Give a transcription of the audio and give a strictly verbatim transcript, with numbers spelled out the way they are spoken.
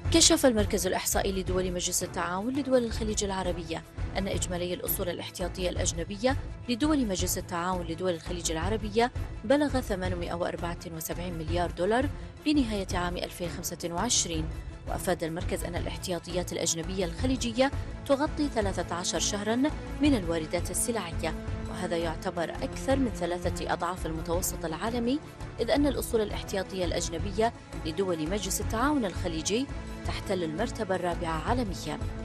كشف المركز الإحصائي لدول مجلس التعاون لدول الخليج العربية أن إجمالي الأصول الاحتياطية الأجنبية لدول مجلس التعاون لدول الخليج العربية بلغ ثمانمائة وأربعة وسبعين مليار دولار بنهاية عام ألفين وخمسة وعشرين. وأفاد المركز أن الاحتياطيات الأجنبية الخليجية تغطي ثلاثة عشر شهراً من الواردات السلعية، وهذا يعتبر أكثر من ثلاثة أضعاف المتوسط العالمي، إذ أن الأصول الاحتياطية الأجنبية لدول مجلس التعاون الخليجي تحتل المرتبة الرابعة عالمياً.